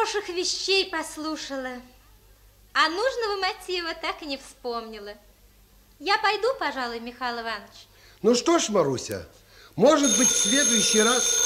хороших вещей послушала, а нужного мотива так и не вспомнила. Я пойду, пожалуй, Михаил Иванович. Ну что ж, Маруся, может быть, в следующий раз...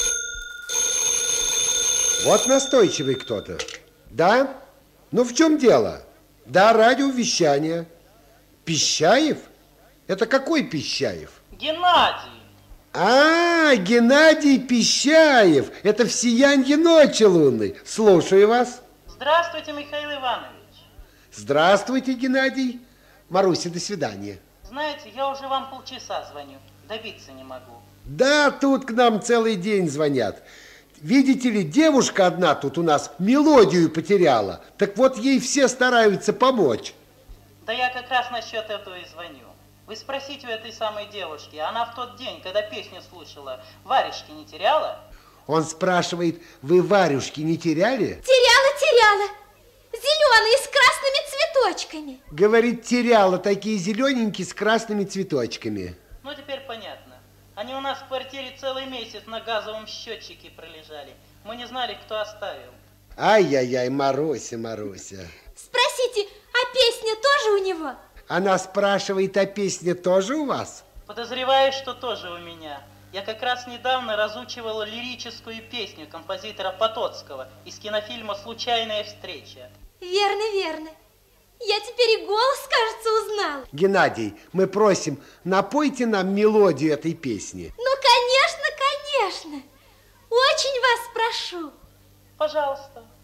Вот настойчивый кто-то. Да? Ну, в чем дело? Да, радиовещание. Пищаев? Это какой Пищаев? Геннадий. А, Геннадий Пищаев. Это в сиянье ночи лунной. Слушаю вас. Здравствуйте, Михаил Иванович. Здравствуйте, Геннадий. Маруся, до свидания. Знаете, я уже вам полчаса звоню. Добиться не могу. Да, тут к нам целый день звонят. Видите ли, девушка одна тут у нас мелодию потеряла. Так вот, ей все стараются помочь. Да я как раз насчет этого и звоню. Вы спросите у этой самой девушки, она в тот день, когда песню слушала, варежки не теряла? Он спрашивает, вы варежки не теряли? Теряла. Зеленые с красными цветочками. Говорит, теряла такие зелененькие с красными цветочками. Ну, теперь понятно. Они у нас в квартире целый месяц на газовом счетчике пролежали. Мы не знали, кто оставил. Ай-яй-яй, Маруся. Спросите, а песня тоже у него? Она спрашивает, а песня тоже у вас? Подозреваю, что тоже у меня. Я как раз недавно разучивала лирическую песню композитора Потоцкого из кинофильма «Случайная встреча». Верно. Я теперь и голос, кажется, узнала. Геннадий, мы просим, напойте нам мелодию этой песни. Ну, конечно. Очень вас прошу. Пожалуйста.